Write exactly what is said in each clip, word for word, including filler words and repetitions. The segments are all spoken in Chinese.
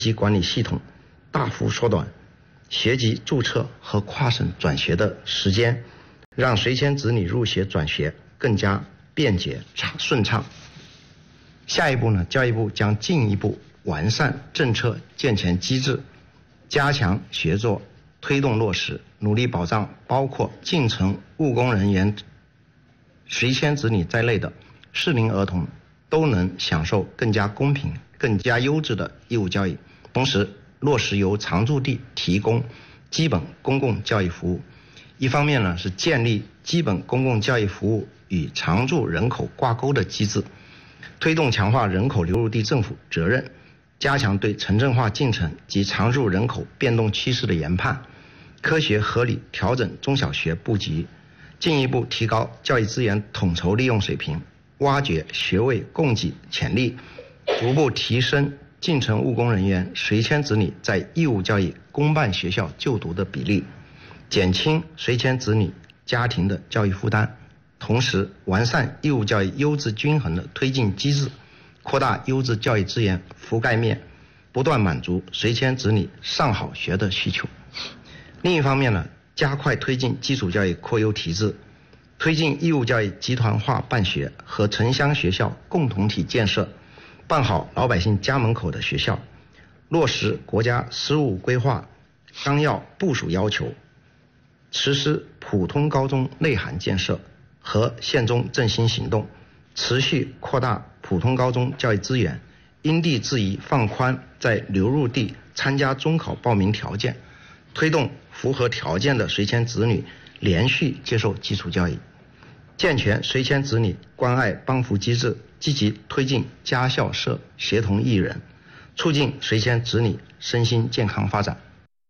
及管理系统，大幅缩短学籍注册和跨省转学的时间，让随迁子女入学转学更加便捷顺畅。下一步呢，教育部将进一步完善政策健全机制，加强协作，推动落实，努力保障包括进城务工人员、随迁子女在内的适龄儿童都能享受更加公平、更加优质的义务教育。同时，落实由常住地提供基本公共教育服务。一方面呢，是建立基本公共教育服务与常住人口挂钩的机制，推动强化人口流入地政府责任，加强对城镇化进程及常住人口变动趋势的研判，科学合理调整中小学布局，进一步提高教育资源统筹利用水平，挖掘学位供给潜力，逐步提升进城务工人员、随迁子女在义务教育公办学校就读的比例，减轻随迁子女家庭的教育负担，同时完善义务教育优质均衡的推进机制，扩大优质教育资源覆盖面，不断满足随迁子女上好学的需求。另一方面呢，加快推进基础教育扩优提质，推进义务教育集团化办学和城乡学校共同体建设，办好老百姓家门口的学校，落实国家“十五”规划纲要部署要求，实施普通高中内涵建设和县中振兴行动，持续扩大普通高中教育资源，因地制宜放宽在流入地参加中考报名条件，推动符合条件的随迁子女连续接受基础教育，健全随迁子女关爱帮扶机制，积极推进家校社协同育人，促进随迁子女身心健康发展。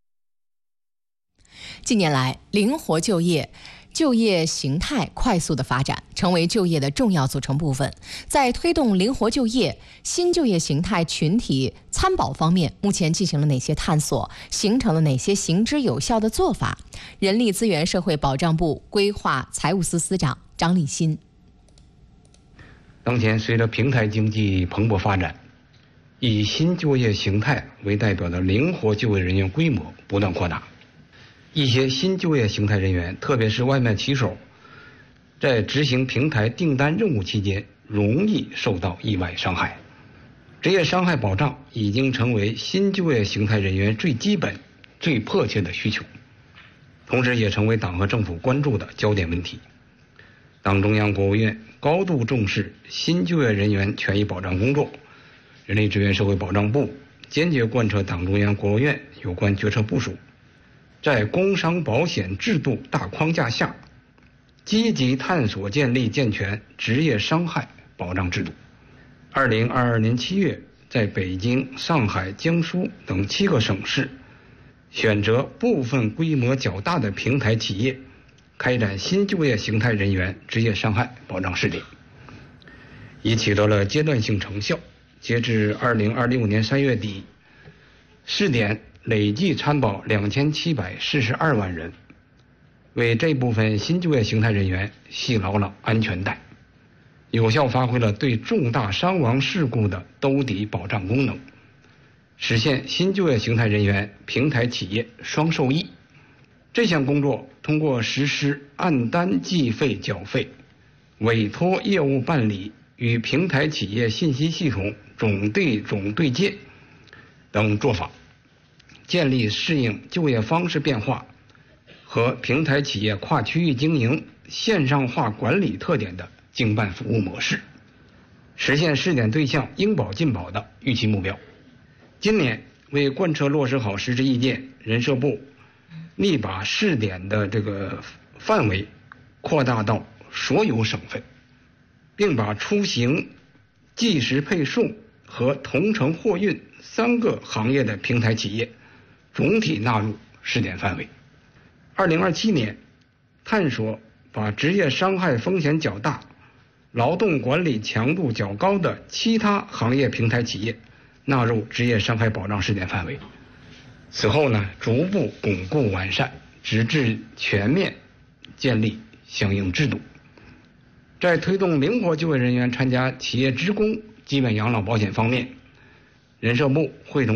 近年来，灵活就业就业形态快速的发展，成为就业的重要组成部分。在推动灵活就业、新就业形态群体参保方面，目前进行了哪些探索？形成了哪些行之有效的做法？人力资源社会保障部规划财务司司长张立新。 当前，随着平台经济蓬勃发展，以新就业形态为代表的灵活就业人员规模不断扩大。一些新就业形态人员，特别是外卖骑手，在执行平台订单任务期间，容易受到意外伤害。职业伤害保障已经成为新就业形态人员最基本、最迫切的需求，同时也成为党和政府关注的焦点问题。党中央、国务院高度重视新就业人员权益保障工作，人力资源社会保障部坚决贯彻党中央、国务院有关决策部署，在工伤保险制度大框架下，积极探索建立健全职业伤害保障制度。二零二二年七月，在北京、上海、江苏等七个省市，选择部分规模较大的平台企业，开展新就业形态人员职业伤害保障试点，已取得了阶段性成效。截至二零二六年三月底，试点累计参保两千七百四十二万人，为这部分新就业形态人员系牢了安全带，有效发挥了对重大伤亡事故的兜底保障功能，实现新就业形态人员平台企业双受益。这项工作通过实施按单计费缴费、委托业务办理与平台企业信息系统总对总对接等做法，建立适应就业方式变化和平台企业跨区域经营线上化管理特点的经办服务模式，实现试点对象应保尽保的预期目标。今年为贯彻落实好实质意见，人社部力把试点的这个范围扩大到所有省份，并把出行、即时配送和同城货运三个行业的平台企业总体纳入试点范围。二零二七年，探索把职业伤害风险较大、劳动管理强度较高的其他行业平台企业纳入职业伤害保障试点范围。此后呢，逐步巩固完善，直至全面建立相应制度。在推动灵活就业人员参加企业职工基本养老保险方面，人社部会同